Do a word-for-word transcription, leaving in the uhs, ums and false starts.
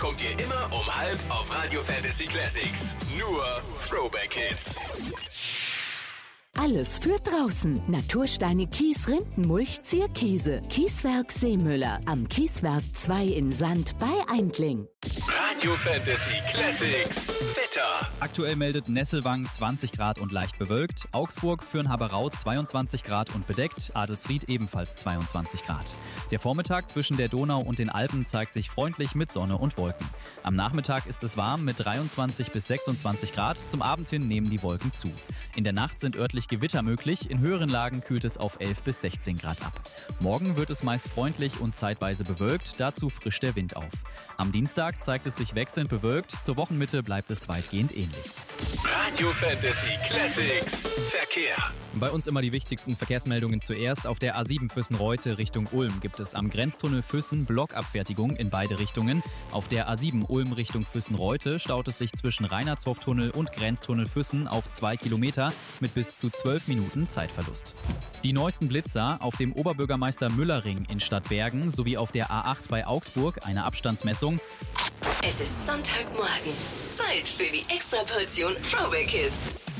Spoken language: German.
kommt ihr immer um halb auf Radio Fantasy Classics. Nur Throwback Hits. Alles für draußen. Natursteine, Kies, Rindenmulch, Zierkiese. Kieswerk Seemüller. Am Kieswerk zwei in Sand bei Eindling. Radio Fantasy Classics Wetter. Aktuell meldet Nesselwang zwanzig Grad und leicht bewölkt. Augsburg, Fürnhaberau zweiundzwanzig Grad und bedeckt. Adelsried ebenfalls zweiundzwanzig Grad. Der Vormittag zwischen der Donau und den Alpen zeigt sich freundlich mit Sonne und Wolken. Am Nachmittag ist es warm mit dreiundzwanzig bis sechsundzwanzig Grad. Zum Abend hin nehmen die Wolken zu. In der Nacht sind örtlich Gewitter möglich. In höheren Lagen kühlt es auf elf bis sechzehn Grad ab. Morgen wird es meist freundlich und zeitweise bewölkt. Dazu frischt der Wind auf. Am Dienstag zeigt es sich wechselnd bewölkt. Zur Wochenmitte bleibt es weitgehend ähnlich. Radio Fantasy Classics Verkehr. Bei uns immer die wichtigsten Verkehrsmeldungen zuerst. Auf der A sieben Füssen-Reute Richtung Ulm gibt es am Grenztunnel Füssen Blockabfertigung in beide Richtungen. Auf der A sieben Ulm Richtung Füssen-Reute staut es sich zwischen Reinhardshof-Tunnel und Grenztunnel Füssen auf zwei Kilometer mit bis zu zwölf Minuten Zeitverlust. Die neuesten Blitzer auf dem Oberbürgermeister-Müller-Ring in Stadtbergen sowie auf der A acht bei Augsburg eine Abstandsmessung. Es ist Sonntagmorgen. Zeit für die Extraportion Throwback Hits.